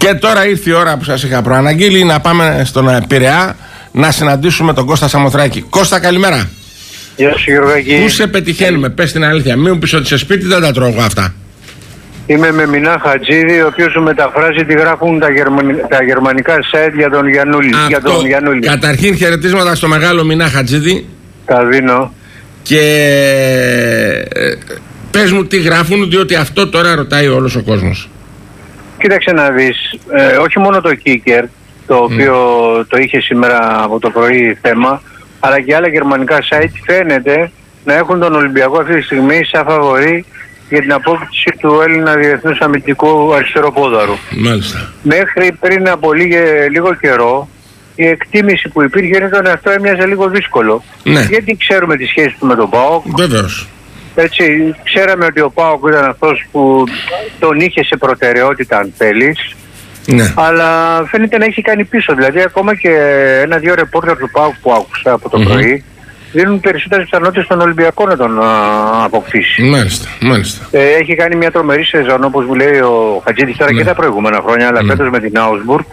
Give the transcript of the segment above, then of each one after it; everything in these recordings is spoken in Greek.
Και τώρα ήρθε η ώρα που σας είχα προαναγγείλει να πάμε στον Πειραιά να συναντήσουμε τον Κώστα Σαμοθράκη. Κώστα, καλημέρα. Γεια σου, Γιώργακη. Πού σε πετυχαίνουμε, πες την αλήθεια. Μην μου πεις ότι σε σπίτι δεν τα τρώω εγώ αυτά. Είμαι με Μινά Χατζίδη, ο οποίος σου μεταφράζει τι γράφουν τα γερμανικά site για τον Γιαννούλη. Καταρχήν χαιρετίσματα στο μεγάλο Μινά Χατζίδη. Τα δίνω. Και πες μου τι γράφουν, διότι αυτό τώρα ρωτάει όλος ο κόσμος. Κοίταξε να δεις, όχι μόνο το Kicker, το οποίο το είχε σήμερα από το πρωί θέμα, αλλά και άλλα γερμανικά site φαίνεται να έχουν τον Ολυμπιακό αυτή τη στιγμή σαν φαβορί για την απόκτηση του Έλληνα διεθνούς αμυντικού αριστεροπόδαρου. Μάλιστα. Μέχρι πριν από λίγο καιρό η εκτίμηση που υπήρχε είναι ότι αυτό έμοιαζε λίγο δύσκολο. Ναι. Γιατί ξέρουμε τις σχέσεις του με τον ΠΑΟΚ. Βεβαίως. Έτσι, ξέραμε ότι ο ΠΑΟΚ ήταν αυτός που τον είχε σε προτεραιότητα, αν θέλεις. Ναι. Αλλά φαίνεται να έχει κάνει πίσω. Δηλαδή, ακόμα και ένα-δύο ρεπόρτερ του ΠΑΟΚ που άκουσα από το πρωί δίνουν περισσότερες πιθανότητες στον Ολυμπιακό να τον αποκτήσει. Μάλιστα, μάλιστα. Έχει κάνει μια τρομερή σεζόν, όπως μου λέει ο Χατζίδης τώρα και τα προηγούμενα χρόνια, αλλά φέτος με την Augsburg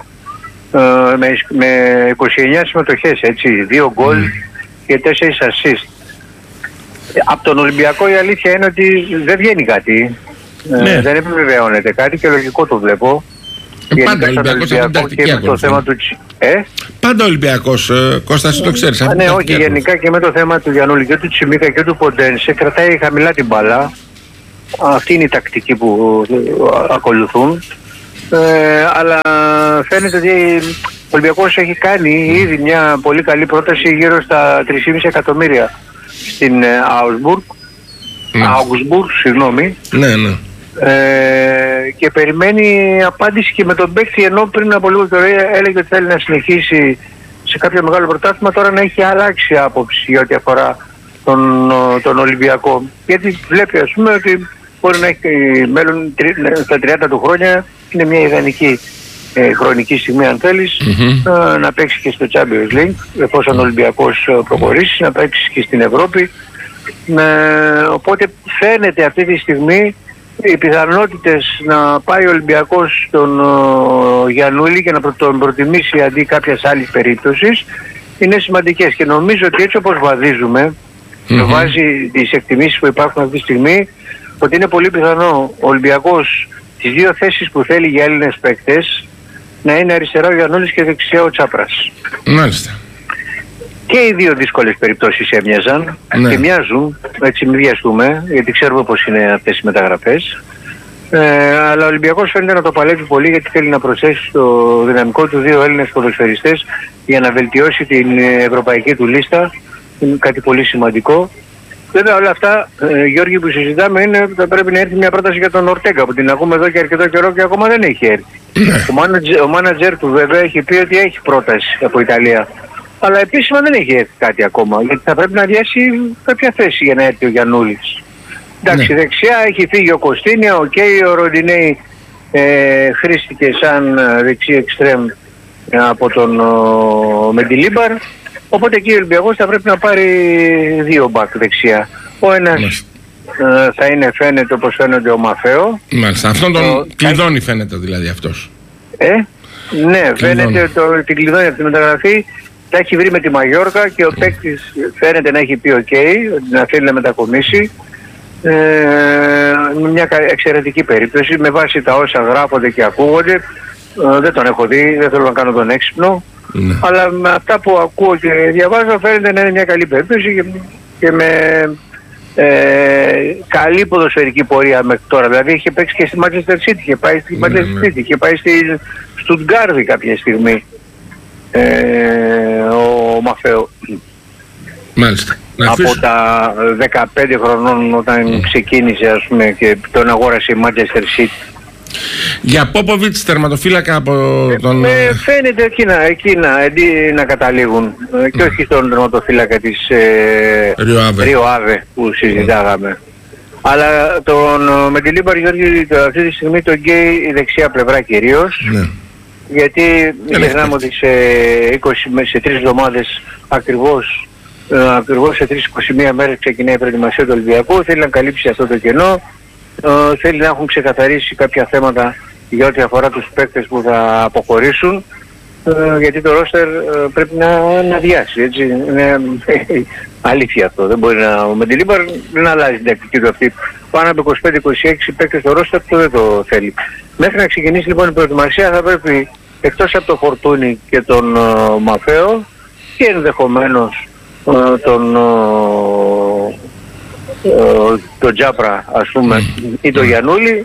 με 29 συμμετοχές, έτσι, 2 γκολ και 4 assist. Από τον Ολυμπιακό η αλήθεια είναι ότι δεν βγαίνει κάτι. Δεν επιβεβαιώνεται κάτι και λογικό το βλέπω. Πάντα Ολυμπιακός από την τακτική ακολουθεί. Πάντα Ολυμπιακός, Κώστα, το ξέρεις. Ναι, όχι, γενικά και με το θέμα του Γιαννούλη και του Τσιμίκα και του Ποντένσε κρατάει χαμηλά την μπάλα. Αυτή είναι η τακτική που ακολουθούν. Αλλά φαίνεται ότι ο Ολυμπιακός έχει κάνει ήδη μια πολύ καλή πρόταση γύρω στα 3,5 εκατομμύρια στην Augsburg, συγγνώμη. Ναι, ναι. Και περιμένει απάντηση και με τον παίκτη, ενώ πριν από λίγο καιρό έλεγε ότι θέλει να συνεχίσει σε κάποιο μεγάλο πρωτάθλημα, τώρα να έχει αλλάξει άποψη για ό,τι αφορά τον Ολυμπιακό. Γιατί βλέπει, ας πούμε, ότι μπορεί να έχει μέλλον στα 30 του χρόνια, είναι μια ιδανική χρονική στιγμή, αν θέλεις, να παίξει και στο Champions League, εφόσον ο Ολυμπιακός προχωρήσει, να παίξει και στην Ευρώπη. Οπότε φαίνεται αυτή τη στιγμή οι πιθανότητες να πάει ο Ολυμπιακός στον Γιαννούλη και να τον προτιμήσει αντί κάποιας άλλης περίπτωσης είναι σημαντικές, και νομίζω ότι έτσι όπως βαδίζουμε με βάση τις εκτιμήσεις που υπάρχουν αυτή τη στιγμή, ότι είναι πολύ πιθανό ο Ολυμπιακός τις δύο θέσεις που θέλει για Έλληνες παίκτες να είναι αριστερά ο Γιαννούλης και δεξιά ο Τσάπρας. Μάλιστα. Και οι δύο δύσκολες περιπτώσεις έμοιαζαν και μοιάζουν, έτσι μην βιαστούμε, γιατί ξέρουμε πώς είναι αυτές οι μεταγραφές. Αλλά ο Ολυμπιακός φαίνεται να το παλεύει πολύ, γιατί θέλει να προσθέσει στο δυναμικό του 2 Έλληνες ποδοσφαιριστές για να βελτιώσει την ευρωπαϊκή του λίστα. Είναι κάτι πολύ σημαντικό. Βέβαια όλα αυτά, Γιώργη, που συζητάμε είναι ότι θα πρέπει να έρθει μια πρόταση για τον Ορτέγκα, που την ακούμε εδώ και αρκετό καιρό και ακόμα δεν έχει έρθει. Ο μάνατζερ του βέβαια έχει πει ότι έχει πρόταση από Ιταλία. Αλλά επίσημα δεν έχει έρθει κάτι ακόμα, γιατί θα πρέπει να διάσει κάποια θέση για να έρθει ο Γιαννούλης. Εντάξει, δεξιά έχει φύγει ο Κωστίνια, ο Ροντινέη χρήστηκε σαν δεξί εξτρέμ από τον Μεντιλίμπαρ, οπότε εκεί ο Ολυμπιακός θα πρέπει να πάρει 2 μπακ δεξιά. Ο ένας θα είναι, φαίνεται όπως φαίνεται, ο Μαφέο. Μάλιστα, αυτόν τον κλειδώνει φαίνεται δηλαδή αυτός. Ναι, φαίνεται την κλειδώνει αυτή τη μεταγραφή. Τα έχει βρει με τη Μαγιόρκα και ο παίκτης φαίνεται να έχει πει ότι να θέλει να μετακομίσει. Μια εξαιρετική περίπτωση με βάση τα όσα γράφονται και ακούγονται. Δεν τον έχω δει, δεν θέλω να κάνω τον έξυπνο. Αλλά με αυτά που ακούω και διαβάζω φαίνεται να είναι μια καλή περίπτωση και με καλή ποδοσφαιρική πορεία μέχρι τώρα. Δηλαδή είχε παίξει και στη Manchester City, είχε πάει στη Manchester City, είχε πάει στη Στουτγκάρδη κάποια στιγμή. Ο Μαφέο. Μάλιστα. Από τα 15 χρονών όταν ξεκίνησε, ας πούμε, και τον αγόρασε η Manchester City. Για Πόποβιτς, τερματοφύλακα από τον... Φαίνεται εκεί να καταλήγουν και όχι στον τερματοφύλακα της Ρίο Άβε που συζητάγαμε. Αλλά τον Μεντιλίμπαρ, Γιώργη, αυτή τη στιγμή τον γκέι η δεξιά πλευρά κυρίως. Γιατί ξεχνάμε ότι σε 3 εβδομάδες ακριβώς σε 3-21 μέρες ξεκινάει η προετοιμασία του Ολυμπιακού. Θέλει να καλύψει αυτό το κενό. Θέλει να έχουν ξεκαθαρίσει κάποια θέματα για ό,τι αφορά τους παίκτες που θα αποχωρήσουν, γιατί το ρόστερ πρέπει να αδειάσει, έτσι. Είναι αλήθεια αυτό. Δεν μπορεί ο Μεντιλίμπαρ δεν αλλάζει την τακτική του αυτή. Πάνω από 25-26 παίκτες στο ρόστερ του δεν το θέλει. Μέχρι να ξεκινήσει λοιπόν η προετοιμασία θα πρέπει, εκτός από το Φορτούνι και τον Μαφαίο και ενδεχομένως τον Τζάπρα, ας πούμε, ή τον Γιαννούλη,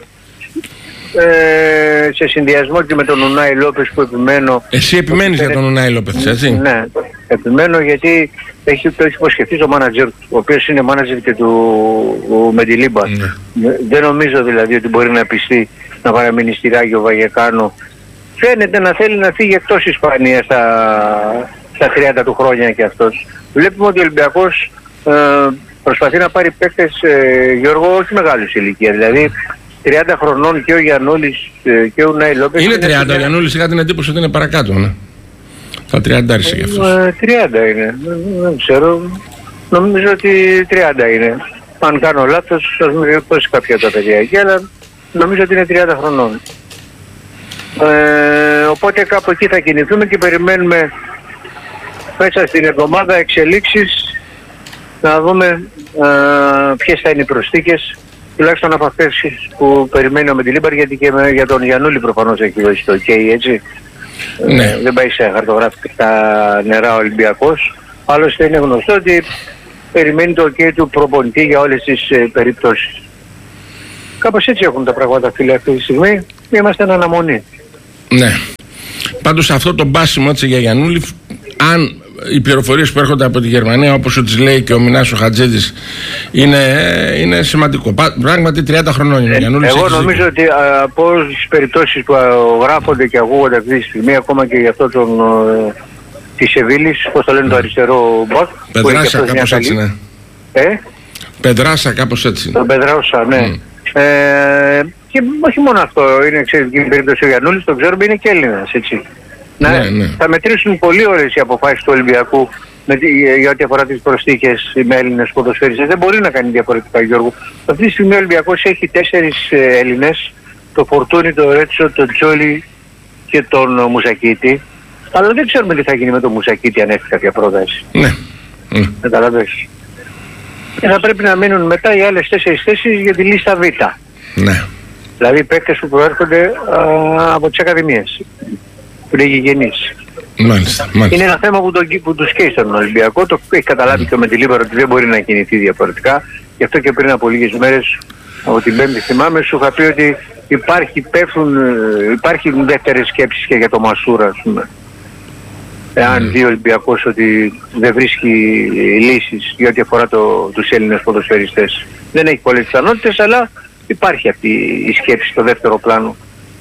σε συνδυασμό και με τον Ουνάι Λόπες που επιμένω. Εσύ επιμένεις για τον Ουνάι Λόπες, έτσι? Ναι, επιμένω γιατί το έχει υποσχεθεί ο μάνατζερ, ο οποίος είναι μάνατζερ και του Μεντιλίμπαρ. Δεν νομίζω δηλαδή ότι μπορεί να πιστεί να παραμείνει στη Ράγιο Βαγεκάνο. Φαίνεται να θέλει να φύγει εκτός Ισπανίας στα 30 του χρόνια και αυτός. Βλέπουμε ότι ο Ολυμπιακός προσπαθεί να πάρει παίκτες, Γιώργο, όχι μεγάλους ηλικία. Δηλαδή 30 χρονών και ο Γιαννούλης και ο Ουνάι Λόπες. Είναι 30, ο Γιαννούλης είχα την εντύπωση ότι είναι παρακάτω, ναι. Θα 30 για αυτός. 30 είναι, δεν ξέρω. Νομίζω ότι 30 είναι. Αν κάνω λάθος, ας μην δώσει κάποια τα παιδιά εκεί, αλλά νομίζω ότι είναι 30 χρονών. Οπότε κάπου εκεί θα κινηθούμε και περιμένουμε μέσα στην εβδομάδα εξελίξεις, να δούμε ποιες θα είναι οι προσθήκες, τουλάχιστον από αυτές που περιμένει ο Μεντιλίμπαρ, γιατί και για τον Γιαννούλη προφανώς έχει δώσει το OK, έτσι. Ναι. Δεν πάει σε χαρτογράφητα νερά ο Ολυμπιακός. Άλλωστε είναι γνωστό ότι περιμένει το OK του προπονητή για όλες τις περιπτώσεις. Κάπως έτσι έχουν τα πράγματα, φίλε, αυτή τη στιγμή. Είμαστε εν αναμονή. Ναι. Πάντως αυτό το μπάσιμο, έτσι, για Γιαννούλη, αν οι πληροφορίες που έρχονται από τη Γερμανία, όπως τις λέει και ο Μινάσο Χατζίδης, είναι σημαντικό. Πράγματι 30 χρονών είναι ο Γιαννούλης. Εγώ νομίζω ότι από όλες τις περιπτώσεις που γράφονται και ακούγονται αυτή τη στιγμή, ακόμα και για αυτό τον της Σεβίλης, πώς το λένε, το αριστερό μπακ. Πεδράσα, κάπως έτσι, ναι. Πεδράσα, κάπως έτσι. Τον Πεδράσα, ναι. Και όχι μόνο αυτό, είναι εξαιρετική περίπτωση ο Γιαννούλης, το ξέρουμε, είναι και Έλληνας, έτσι. Ναι. Θα μετρήσουν πολύ ωραίες οι αποφάσεις του Ολυμπιακού για ό,τι αφορά τις προσθήκες με Έλληνες ποδοσφαιριστές. Δεν μπορεί να κάνει διαφορετικά, Γιώργο. Αυτή τη στιγμή ο Ολυμπιακός έχει 4 Έλληνες, το Φορτούνι, το Ρέτσο, τον Τζόλι και τον Μουσακίτη. Αλλά δεν ξέρουμε τι θα γίνει με τον Μουσακίτη αν έχει κάποια πρόταση. Ναι. Καταλαβαίνεις. Και θα πρέπει να μείνουν μετά οι άλλες 4 θέσεις για τη λίστα Β. Ναι. Δηλαδή παίκτες που προέρχονται από τις ακαδημίες, που είναι γηγενείς. Μάλιστα. Είναι ένα θέμα που τους καίει στον Ολυμπιακό. Το έχει καταλάβει και ο Μεντιλίμπαρ ότι δεν μπορεί να κινηθεί διαφορετικά. Γι' αυτό και πριν από λίγες μέρες, από την Πέμπτη θυμάμαι, σου είχα πει ότι υπάρχουν δεύτερες σκέψεις και για το Μασούρα, ας πούμε. Εάν δει ο Ολυμπιακός ότι δεν βρίσκει λύσεις για ό,τι αφορά τους Έλληνες ποδοσφαιριστές. Δεν έχει πολλές πιθανότητες, αλλά υπάρχει αυτή η σκέψη στο δεύτερο πλάνο.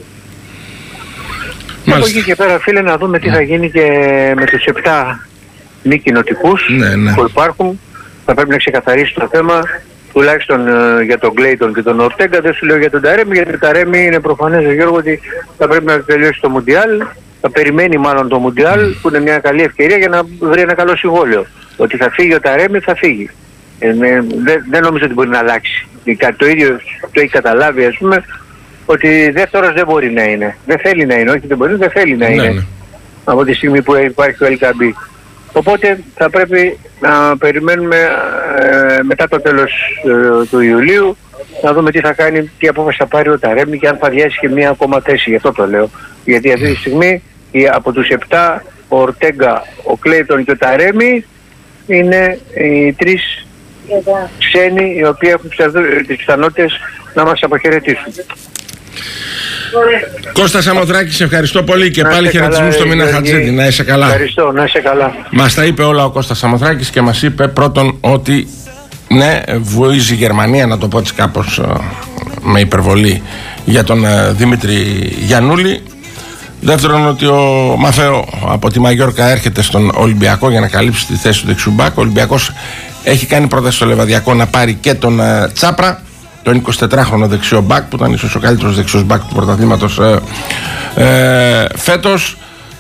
Από εκεί και πέρα, φίλε, να δούμε τι θα γίνει και με τους 7 μη κοινοτικούς που υπάρχουν. Θα πρέπει να ξεκαθαρίσει το θέμα, τουλάχιστον για τον Κλέιτον και τον Ορτέγκα. Δεν σου λέω για τον Ταρέμι, γιατί το Ταρέμι είναι προφανές, Γιώργο, ότι θα πρέπει να τελειώσει το Μουντιάλ. Θα περιμένει μάλλον το Μουντιάλ, που είναι μια καλή ευκαιρία για να βρει ένα καλό συμβόλαιο. Ότι θα φύγει ο Ταρέμι, θα φύγει. Δεν νομίζω ότι μπορεί να αλλάξει. Το ίδιο το έχει καταλάβει, ας πούμε, ότι δεύτερος δεν μπορεί να είναι. Δεν θέλει να είναι, όχι δεν μπορεί, δεν θέλει να είναι. Ναι. Από τη στιγμή που υπάρχει το LKB. Οπότε θα πρέπει να περιμένουμε μετά το τέλος του Ιουλίου να δούμε τι θα κάνει, τι απόφαση θα πάρει ο Ταρέμι και αν θα διάσει και μία ακόμα θέση. Γι' αυτό το λέω. Γιατί αυτή τη στιγμή από τους 7, ο Ορτέγκα, ο Κλέιτον και ο Ταρέμι είναι οι 3 ξένοι οι οποίοι έχουν τις πιθανότητες να μας αποχαιρετήσουν. Κώστα Σαμοθράκη, σε ευχαριστώ πολύ και πάλι χαιρετισμούς στο Μίνα Χατζίδη. Να είσαι καλά. Ευχαριστώ, να είσαι καλά. Μας τα είπε όλα ο Κώστας Σαμοθράκης και μας είπε πρώτον ότι ναι, βοήθησε η Γερμανία, να το πω έτσι κάπως με υπερβολή, για τον Δημήτρη Γιαννούλη. Δεύτερον, ότι ο Μαφαίο από τη Μαγιόρκα έρχεται στον Ολυμπιακό για να καλύψει τη θέση του δεξιουμπάκ. Ο Ολυμπιακός έχει κάνει πρόταση στο Λεβαδιακό να πάρει και τον Τσάπρα, τον 24χρονο δεξιό μπακ, που ήταν ίσως ο καλύτερος δεξιός μπακ του πρωταθλήματος φέτος.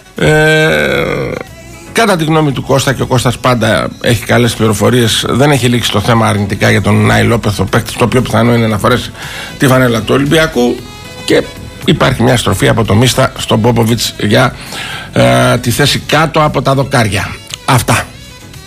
Κατά τη γνώμη του Κώστα, και ο Κώστας πάντα έχει καλές πληροφορίες, δεν έχει λήξει το θέμα αρνητικά για τον Ουνάι Λόπες, ο παίκτης το οποίο πιθανό είναι να φορέσει τη φανέλα του Ολυμπιακού, και υπάρχει μια στροφή από το Μίστα στον Πόποβιτς για τη θέση κάτω από τα δοκάρια. Αυτά.